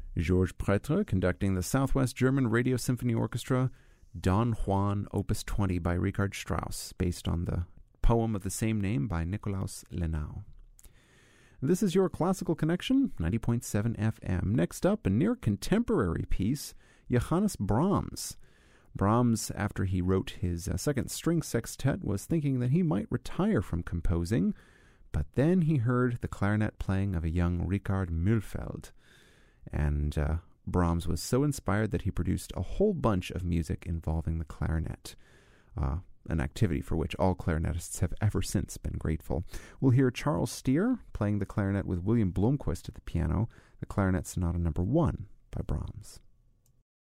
Georges Prêtre conducting the Southwest German Radio Symphony Orchestra, Don Juan, Opus 20 by Richard Strauss, based on the poem of the same name by Nikolaus Lenau. This is your Classical Connection, 90.7 FM. Next up, a near contemporary piece, Johannes Brahms. Brahms, after he wrote his second string sextet, was thinking that he might retire from composing, but then he heard the clarinet playing of a young Richard Mühlfeld. And Brahms was so inspired that he produced a whole bunch of music involving the clarinet, an activity for which all clarinetists have ever since been grateful. We'll hear Charles Steer playing the clarinet with William Blomquist at the piano, the Clarinet Sonata No. 1 by Brahms.